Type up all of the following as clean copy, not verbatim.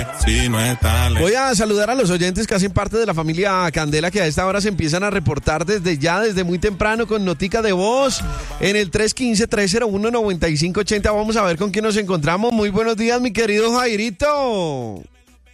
Voy a saludar a los oyentes que hacen parte de la familia Candela, que a esta hora se empiezan a reportar desde muy temprano con notica de voz en el 315-301-9580. Vamos a ver con quién nos encontramos. Muy buenos días, mi querido Jairito.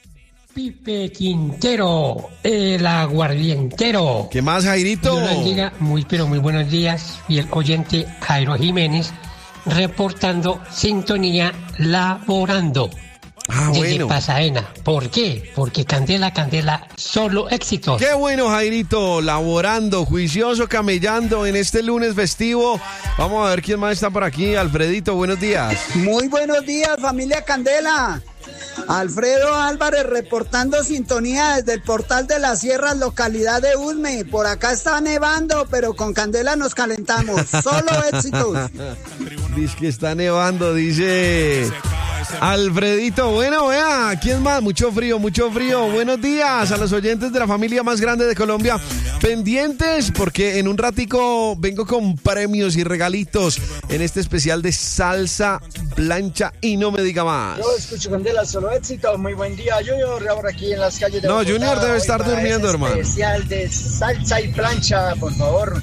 Pipe Quintero, el aguardientero. ¿Qué más, Jairito? Dios lo bendiga, muy buenos días. Y el oyente Jairo Jiménez reportando sintonía laborando. Desde bueno. Pasaena. ¿Por qué? Porque Candela, solo éxitos. Qué bueno, Jairito, laborando, juicioso, camellando en este lunes festivo. Vamos a ver quién más está por aquí. Alfredito, buenos días. Muy buenos días, familia Candela. Alfredo Álvarez reportando sintonía desde el Portal de las Sierras, localidad de Usme. Por acá está nevando, pero con Candela nos calentamos. Solo éxitos. Dice que está nevando, dice Alfredito. Bueno, vea, ¿quién más? Mucho frío. Buenos días a los oyentes de la familia más grande de Colombia. Pendientes, porque en un ratico vengo con premios y regalitos en este especial de salsa, plancha y no me diga más. Yo escucho Candela, solo éxito. Muy buen día, Junior. Ahora aquí en las calles de No, Bogotá. Junior debe estar durmiendo, hermano. Especial de salsa y plancha, por favor.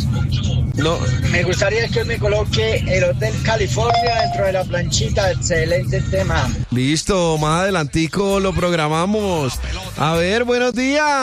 No. Me gustaría que me coloque el Hotel California dentro de la planchita. Excelente tema. Listo, más adelantico lo programamos. A ver, buenos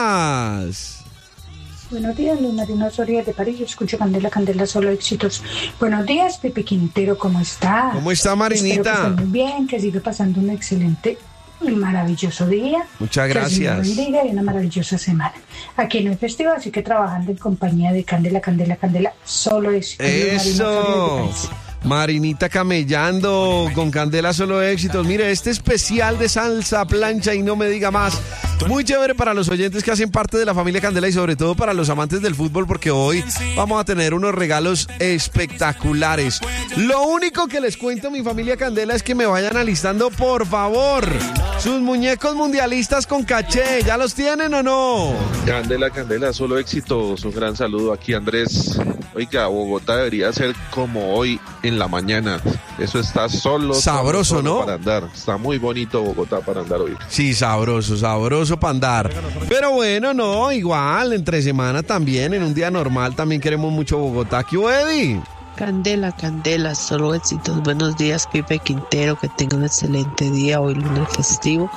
días. Buenos días, Luz Marina Soria de París. Yo escucho Candela, solo éxitos. Buenos días, Pepe Quintero, ¿cómo está? ¿Cómo está, Marinita? Espero que esté muy bien, que siga pasando un excelente y maravilloso día. Muchas gracias. Que Dios bendiga y una maravillosa semana. Aquí en el festival, así que trabajando en compañía de Candela, solo éxitos. Eso. Marinita camellando con Candela, solo éxitos. Mire, este especial de salsa, plancha y no me diga más. Muy chévere para los oyentes que hacen parte de la familia Candela y sobre todo para los amantes del fútbol, porque hoy vamos a tener unos regalos espectaculares. Lo único que les cuento, mi familia Candela, es que me vayan alistando, por favor, sus muñecos mundialistas con caché. ¿Ya los tienen o no? Candela, solo éxitos. Un gran saludo aquí, Andrés. Oiga, Bogotá debería ser como hoy en la mañana. Eso está sabroso, ¿no? Para andar. Está muy bonito Bogotá para andar hoy. Sí, sabroso para andar. Pero bueno, no, igual, entre semana también, en un día normal también queremos mucho Bogotá. ¿Qué hubo, Eddie? Candela, solo éxitos. Buenos días, Pipe Quintero, que tenga un excelente día hoy lunes festivo.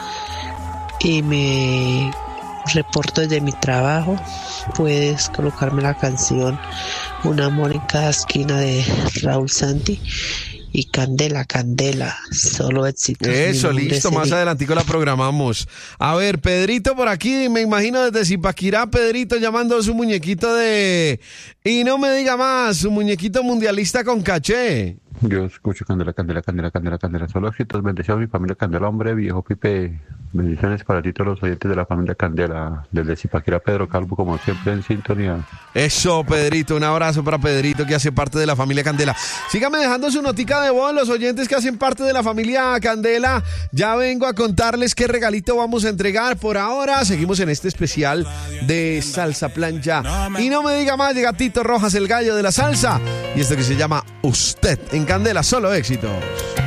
Y me reporto desde mi trabajo. Puedes colocarme la canción Un amor en cada esquina de Raúl Santi. Y Candela, solo éxitos. Eso, listo, más adelantico la programamos. A ver, Pedrito por aquí, me imagino desde Zipaquirá, Pedrito llamando a su muñequito de... Y no me diga más, su muñequito mundialista con caché. Yo escucho Candela, solo éxitos. Bendiciones a mi familia Candela, hombre, viejo Pipe. Bendiciones para ti, todos los oyentes de la familia Candela. Desde Zipaquirá, Pedro Calvo, como siempre, en sintonía. Eso, Pedrito, un abrazo para Pedrito, que hace parte de la familia Candela. Sígame dejando su notica de voz, los oyentes que hacen parte de la familia Candela. Ya vengo a contarles qué regalito vamos a entregar. Por ahora, seguimos en este especial de salsa plancha. Y no me diga más, llega Tito Rojas, el gallo de la salsa. Y esto que se llama Usted en Candela, solo éxitos.